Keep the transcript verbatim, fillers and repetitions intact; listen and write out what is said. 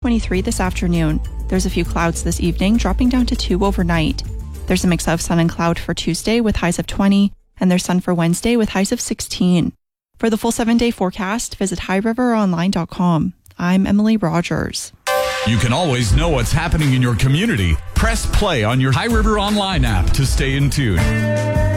twenty-three this afternoon. There's a few clouds this evening, dropping down to two overnight. There's a mix of sun and cloud for Tuesday with highs of twenty, and there's sun for Wednesday with highs of sixteen. For the full seven-day forecast, visit high river online dot com. I'm Emily Rogers. You can always know what's happening in your community. Press play on your High River Online app to stay in tune.